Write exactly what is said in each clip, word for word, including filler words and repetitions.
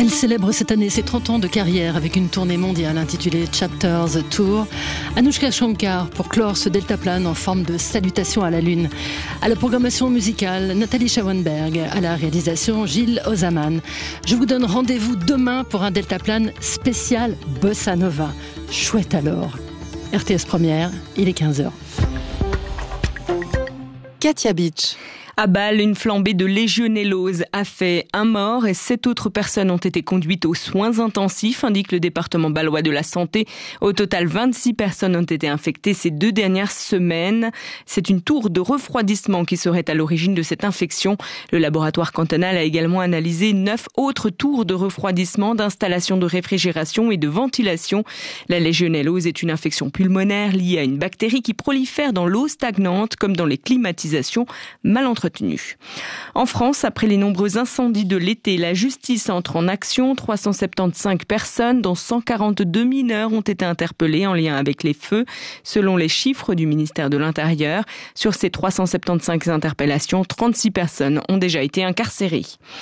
Elle célèbre cette année ses trente ans de carrière avec une tournée mondiale intitulée Chapters Tour. Anouchka Shankar pour clore ce deltaplane en forme de salutation à la Lune. À la programmation musicale, Nathalie Schauenberg. À la réalisation, Gilles Ozaman. Je vous donne rendez-vous demain pour un deltaplane spécial Bossa Nova. Chouette alors. R T S Première, il est quinze heures. Katia Beach. À Bâle, une flambée de légionellose a fait un mort et sept autres personnes ont été conduites aux soins intensifs, indique le département bâlois de la santé. Au total, vingt-six personnes ont été infectées ces deux dernières semaines. C'est une tour de refroidissement qui serait à l'origine de cette infection. Le laboratoire cantonal a également analysé neuf autres tours de refroidissement, d'installation de réfrigération et de ventilation. La légionellose est une infection pulmonaire liée à une bactérie qui prolifère dans l'eau stagnante comme dans les climatisations mal entretenues. En France, après les nombreux incendies de l'été, la justice entre en action. trois cent soixante-quinze personnes, dont cent quarante-deux mineurs, ont été interpellées en lien avec les feux, selon les chiffres du ministère de l'Intérieur. Sur ces trois cent soixante-quinze interpellations, trente-six personnes ont déjà été incarcérées.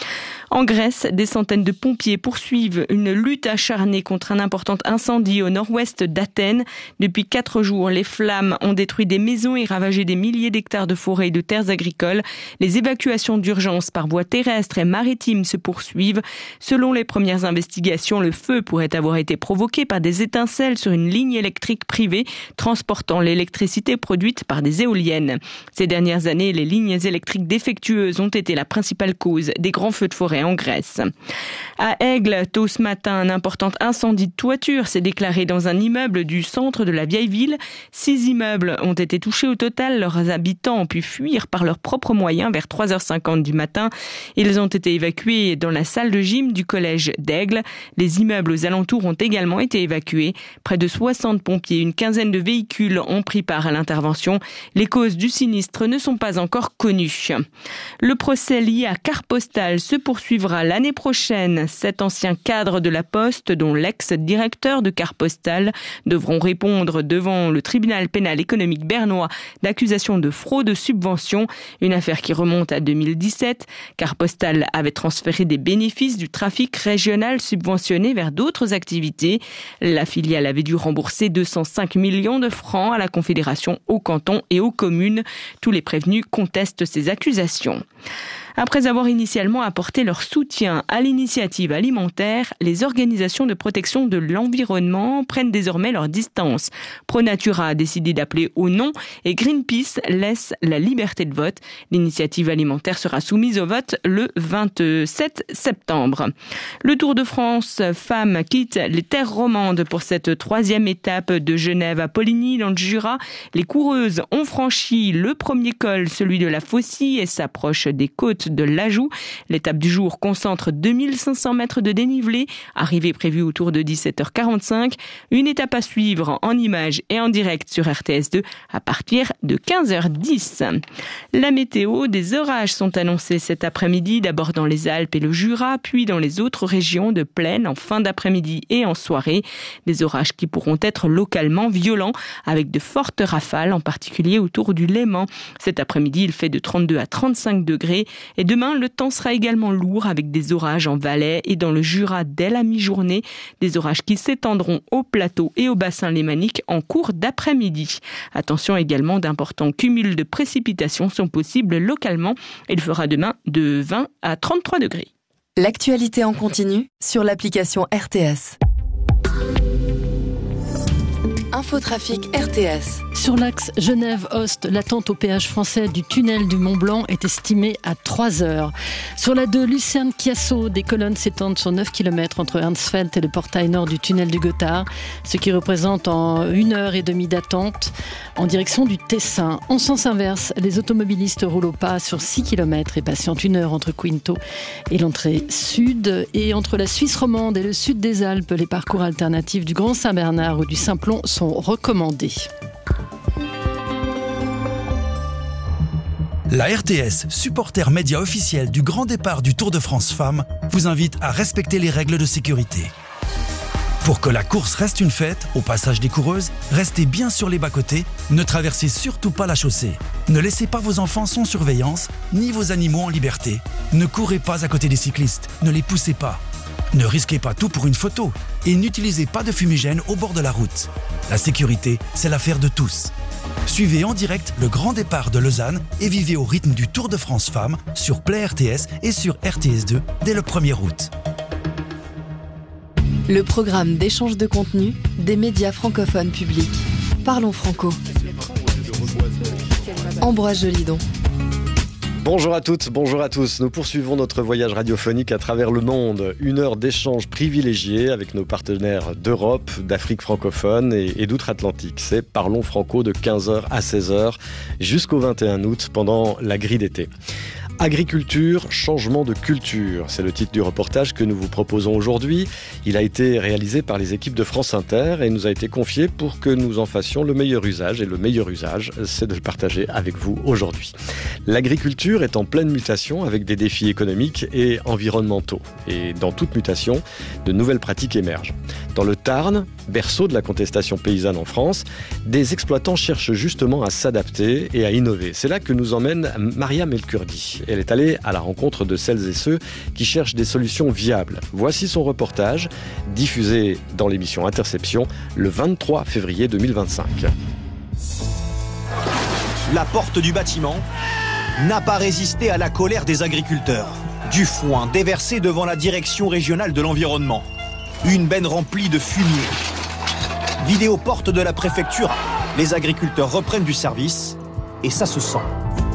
En Grèce, des centaines de pompiers poursuivent une lutte acharnée contre un important incendie au nord-ouest d'Athènes. Depuis quatre jours, les flammes ont détruit des maisons et ravagé des milliers d'hectares de forêts et de terres agricoles. Les évacuations d'urgence par voie terrestre et maritime se poursuivent. Selon les premières investigations, le feu pourrait avoir été provoqué par des étincelles sur une ligne électrique privée transportant l'électricité produite par des éoliennes. Ces dernières années, les lignes électriques défectueuses ont été la principale cause des grands feux de forêt en Grèce. À Aigle, tôt ce matin, un important incendie de toiture s'est déclaré dans un immeuble du centre de la vieille ville. Six immeubles ont été touchés au total. Leurs habitants ont pu fuir par leurs propres moyens vers trois heures cinquante du matin. Ils ont été évacués dans la salle de gym du collège d'Aigle. Les immeubles aux alentours ont également été évacués. Près de soixante pompiers, une quinzaine de véhicules ont pris part à l'intervention. Les causes du sinistre ne sont pas encore connues. Le procès lié à Carte Postale se poursuivra l'année prochaine. Sept anciens cadres de la Poste, dont l'ex-directeur de Carte Postale, devront répondre devant le tribunal pénal économique bernois d'accusations de fraude subvention. Une affaire qui remonte à deux mille dix-sept. Carte Postale avait transféré des bénéfices du trafic régional subventionné vers d'autres activités. La filiale avait dû rembourser deux cent cinq millions de francs à la Confédération, aux cantons et aux communes. Tous les prévenus contestent ces accusations. Après avoir initialement apporté leur soutien à l'initiative alimentaire, les organisations de protection de l'environnement prennent désormais leur distance. ProNatura a décidé d'appeler au non et Greenpeace laisse la liberté de vote. L'initiative alimentaire sera soumise au vote le vingt-sept septembre. Le Tour de France femmes quitte les terres romandes pour cette troisième étape de Genève à Poligny dans le Jura. Les coureuses ont franchi le premier col, celui de la Faucille, et s'approchent des côtes de l'Ajoux. L'étape du jour concentre deux mille cinq cents mètres de dénivelé, arrivée prévue autour de dix-sept heures quarante-cinq. Une étape à suivre en images et en direct sur R T S deux à partir de quinze heures dix. La météo, des orages sont annoncés cet après-midi, d'abord dans les Alpes et le Jura, puis dans les autres régions de plaine en fin d'après-midi et en soirée. Des orages qui pourront être localement violents, avec de fortes rafales, en particulier autour du Léman. Cet après-midi, il fait de trente-deux à trente-cinq degrés. Et demain, le temps sera également lourd avec des orages en Valais et dans le Jura dès la mi-journée. Des orages qui s'étendront au plateau et au bassin lémanique en cours d'après-midi. Attention également, d'importants cumuls de précipitations sont possibles localement. Il fera demain de vingt à trente-trois degrés. L'actualité en continu sur l'application R T S. Infotrafic R T S. Sur l'axe Genève-Ost, l'attente au péage français du tunnel du Mont-Blanc est estimée à trois heures. Sur la deux Lucerne-Chiasso, des colonnes s'étendent sur neuf kilomètres entre Ernstfeld et le portail nord du tunnel du Gothard, ce qui représente en une heure et demie d'attente en direction du Tessin. En sens inverse, les automobilistes roulent au pas sur six kilomètres et patientent une heure entre Quinto et l'entrée sud. Et entre la Suisse romande et le sud des Alpes, les parcours alternatifs du Grand Saint-Bernard ou du Simplon sont recommandés. La R T S, supporter média officiel du grand départ du Tour de France Femmes, vous invite à respecter les règles de sécurité. Pour que la course reste une fête, au passage des coureuses, restez bien sur les bas-côtés, ne traversez surtout pas la chaussée. Ne laissez pas vos enfants sans surveillance, ni vos animaux en liberté. Ne courez pas à côté des cyclistes, ne les poussez pas. Ne risquez pas tout pour une photo et n'utilisez pas de fumigène au bord de la route. La sécurité, c'est l'affaire de tous. Suivez en direct le grand départ de Lausanne et vivez au rythme du Tour de France Femmes sur Play R T S et sur R T S deux dès le premier août. Le programme d'échange de contenu des médias francophones publics. Parlons Franco. Ambroise Jolidon. Bonjour à toutes, bonjour à tous. Nous poursuivons notre voyage radiophonique à travers le monde. Une heure d'échange privilégié avec nos partenaires d'Europe, d'Afrique francophone et, et d'outre-Atlantique. C'est Parlons Franco de quinze heures à seize heures jusqu'au vingt et un août pendant la grille d'été. Agriculture, changement de culture, c'est le titre du reportage que nous vous proposons aujourd'hui. Il a été réalisé par les équipes de France Inter et nous a été confié pour que nous en fassions le meilleur usage. Et le meilleur usage, c'est de le partager avec vous aujourd'hui. L'agriculture est en pleine mutation avec des défis économiques et environnementaux. Et dans toute mutation, de nouvelles pratiques émergent. Dans le Tarn, berceau de la contestation paysanne en France, des exploitants cherchent justement à s'adapter et à innover. C'est là que nous emmène Maria Melkurdi. Elle est allée à la rencontre de celles et ceux qui cherchent des solutions viables. Voici son reportage, diffusé dans l'émission Interception le vingt-trois février deux mille vingt-cinq. La porte du bâtiment n'a pas résisté à la colère des agriculteurs. Du foin déversé devant la direction régionale de l'environnement. Une benne remplie de fumier. Vidée aux portes de la préfecture, les agriculteurs reprennent du service et ça se sent.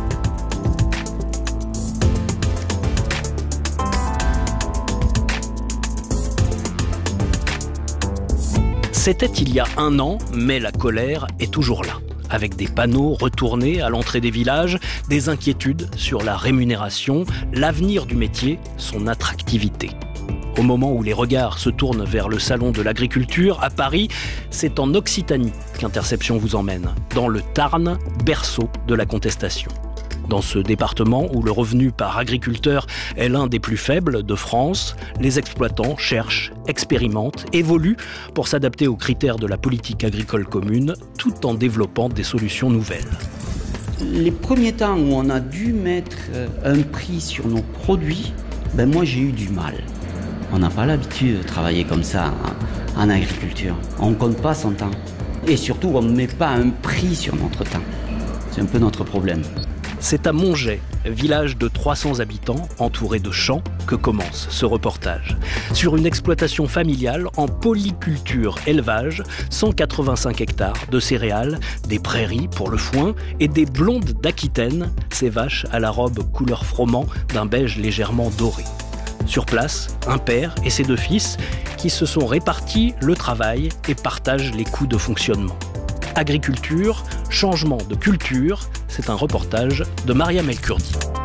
C'était il y a un an, mais la colère est toujours là. Avec des panneaux retournés à l'entrée des villages, des inquiétudes sur la rémunération, l'avenir du métier, son attractivité. Au moment où les regards se tournent vers le salon de l'agriculture à Paris, c'est en Occitanie qu'Interception vous emmène, dans le Tarn, berceau de la contestation. Dans ce département où le revenu par agriculteur est l'un des plus faibles de France, les exploitants cherchent, expérimentent, évoluent pour s'adapter aux critères de la politique agricole commune, tout en développant des solutions nouvelles. Les premiers temps où on a dû mettre un prix sur nos produits, ben moi j'ai eu du mal. On n'a pas l'habitude de travailler comme ça en, en agriculture. On ne compte pas son temps. Et surtout, on ne met pas un prix sur notre temps. C'est un peu notre problème. C'est à Montget, village de trois cents habitants entouré de champs, que commence ce reportage. Sur une exploitation familiale en polyculture élevage, cent quatre-vingt-cinq hectares de céréales, des prairies pour le foin et des blondes d'Aquitaine, ces vaches à la robe couleur froment d'un beige légèrement doré. Sur place, un père et ses deux fils qui se sont répartis le travail et partagent les coûts de fonctionnement. Agriculture, changement de culture, c'est un reportage de Maria Melkurdi.